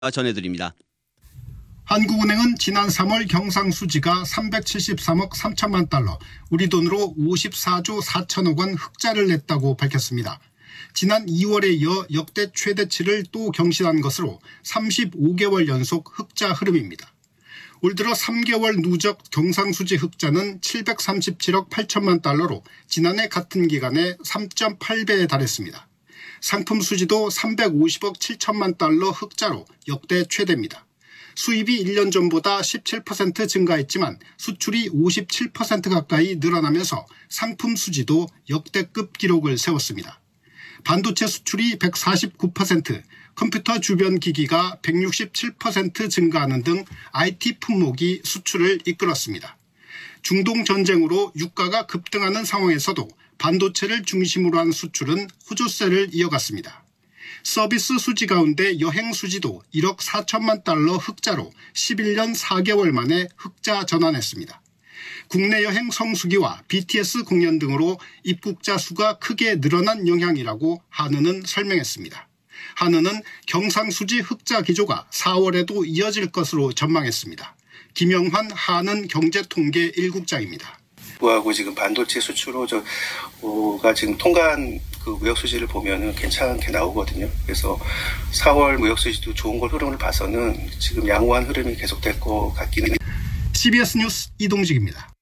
전해드립니다. 한국은행은 지난 3월 경상수지가 373억 3천만 달러, 우리 돈으로 54조 4천억 원 흑자를 냈다고 밝혔습니다. 지난 2월에 이어 역대 최대치를 또 경신한 것으로 35개월 연속 흑자 흐름입니다. 올 들어 3개월 누적 경상수지 흑자는 737억 8천만 달러로 지난해 같은 기간에 3.8배에 달했습니다. 상품 수지도 350억 7천만 달러 흑자로 역대 최대입니다. 수입이 1년 전보다 17% 증가했지만 수출이 57% 가까이 늘어나면서 상품 수지도 역대급 기록을 세웠습니다. 반도체 수출이 149%, 컴퓨터 주변 기기가 167% 증가하는 등 IT 품목이 수출을 이끌었습니다. 중동 전쟁으로 유가가 급등하는 상황에서도 반도체를 중심으로 한 수출은 호조세를 이어갔습니다. 서비스 수지 가운데 여행 수지도 1억 4천만 달러 흑자로 11년 4개월 만에 흑자 전환했습니다. 국내 여행 성수기와 BTS 공연 등으로 입국자 수가 크게 늘어난 영향이라고 한은은 설명했습니다. 한은은 경상수지 흑자 기조가 4월에도 이어질 것으로 전망했습니다. 김영환 한은 경제통계 1국장입니다. 하고 지금 반도체 수출호가 지금 통과한 그 무역 수지를 보면은 괜찮게 나오거든요. 그래서 4월 무역 수지도 좋은 걸 흐름을 봐서는 지금 양호한 흐름이 계속될 것 같기는 해요. CBS 뉴스 이동직입니다.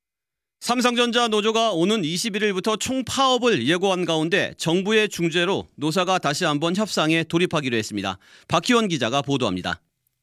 삼성전자 노조가 오는 21일부터 총파업을 예고한 가운데 정부의 중재로 노사가 다시 한번 협상에 돌입하기로 했습니다. 박희원 기자가 보도합니다.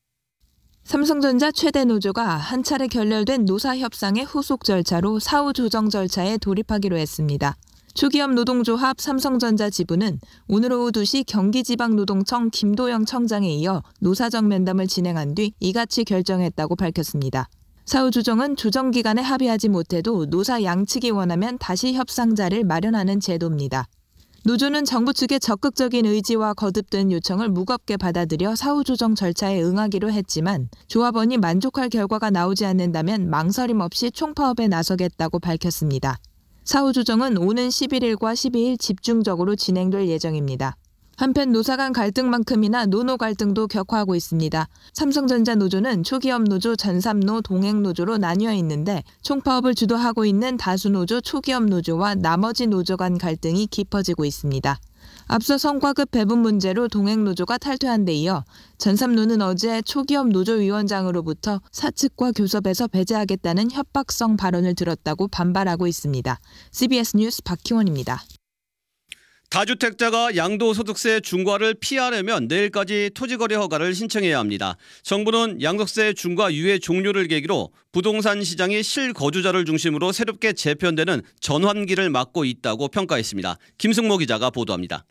삼성전자 최대 노조가 한 차례 결렬된 노사 협상의 후속 절차로 사후 조정 절차에 돌입하기로 했습니다. 초기업 노동조합 삼성전자 지부는 오늘 오후 2시 경기지방노동청 김도영 청장에 이어 노사정 면담을 진행한 뒤 이같이 결정했다고 밝혔습니다. 사후 조정은 조정 기간에 합의하지 못해도 노사 양측이 원하면 다시 협상자를 마련하는 제도입니다. 노조는 정부 측의 적극적인 의지와 거듭된 요청을 무겁게 받아들여 사후 조정 절차에 응하기로 했지만 조합원이 만족할 결과가 나오지 않는다면 망설임 없이 총파업에 나서겠다고 밝혔습니다. 사후 조정은 오는 11일과 12일 집중적으로 진행될 예정입니다. 한편 노사 간 갈등만큼이나 노노 갈등도 격화하고 있습니다. 삼성전자 노조는 초기업 노조, 전삼노, 동행노조로 나뉘어 있는데 총파업을 주도하고 있는 다수노조, 초기업 노조와 나머지 노조 간 갈등이 깊어지고 있습니다. 앞서 성과급 배분 문제로 동행노조가 탈퇴한 데 이어 전삼노는 어제 초기업 노조위원장으로부터 사측과 교섭에서 배제하겠다는 협박성 발언을 들었다고 반발하고 있습니다. CBS 뉴스 박희원입니다. 다주택자가 양도소득세 중과를 피하려면 내일까지 토지거래 허가를 신청해야 합니다. 정부는 양도세 중과 유예 종료를 계기로 부동산 시장이 실거주자를 중심으로 새롭게 재편되는 전환기를 맞고 있다고 평가했습니다. 김승모 기자가 보도합니다.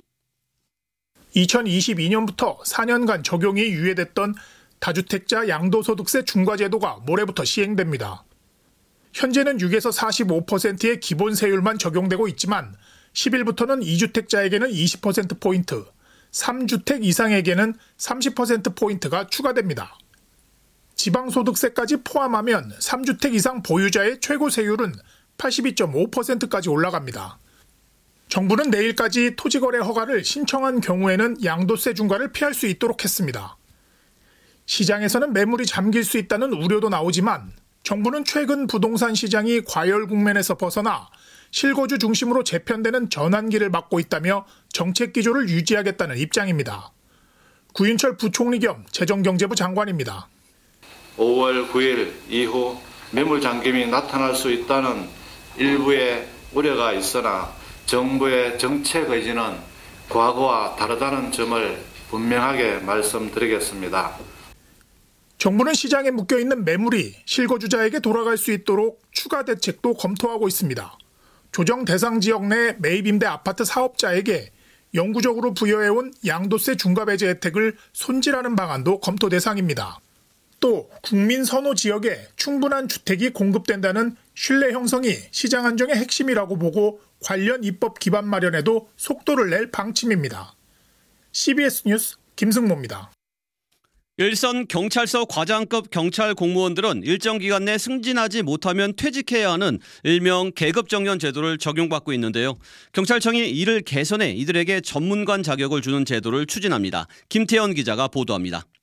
2022년부터 4년간 적용이 유예됐던 다주택자 양도소득세 중과 제도가 모레부터 시행됩니다. 현재는 6에서 45%의 기본 세율만 적용되고 있지만 10일부터는 2주택자에게는 20%포인트, 3주택 이상에게는 30%포인트가 추가됩니다. 지방소득세까지 포함하면 3주택 이상 보유자의 최고 세율은 82.5%까지 올라갑니다. 정부는 내일까지 토지거래 허가를 신청한 경우에는 양도세 중과를 피할 수 있도록 했습니다. 시장에서는 매물이 잠길 수 있다는 우려도 나오지만 정부는 최근 부동산 시장이 과열 국면에서 벗어나 실거주 중심으로 재편되는 전환기를 맞고 있다며 정책 기조를 유지하겠다는 입장입니다. 구윤철 부총리 겸 재정경제부 장관입니다. 5월 9일 이후 매물 잠김이 나타날 수 있다는 일부의 우려가 있으나 정부의 정책 의지는 과거와 다르다는 점을 분명하게 말씀드리겠습니다. 정부는 시장에 묶여있는 매물이 실거주자에게 돌아갈 수 있도록 추가 대책도 검토하고 있습니다. 조정 대상 지역 내 매입임대 아파트 사업자에게 영구적으로 부여해온 양도세 중과 배제 혜택을 손질하는 방안도 검토 대상입니다. 또 국민 선호 지역에 충분한 주택이 공급된다는 신뢰 형성이 시장 안정의 핵심이라고 보고 관련 입법 기반 마련에도 속도를 낼 방침입니다. CBS 뉴스 김승모입니다. 일선 경찰서 과장급 경찰 공무원들은 일정 기간 내 승진하지 못하면 퇴직해야 하는 일명 계급정년 제도를 적용받고 있는데요. 경찰청이 이를 개선해 이들에게 전문관 자격을 주는 제도를 추진합니다. 김태현 기자가 보도합니다.